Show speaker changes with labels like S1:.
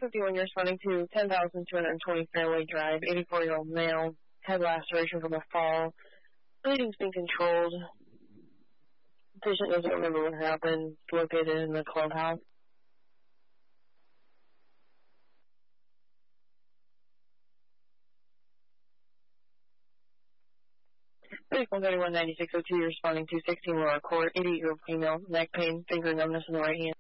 S1: 51, you're responding to 10,220 Fairway Drive, 84-year-old male, head laceration from a fall. Bleeding's being controlled. Patient doesn't remember what happened. Located in the clubhouse. 319602, you're responding to 16 Lower Court, 88-year-old female, neck pain, finger numbness in the right hand.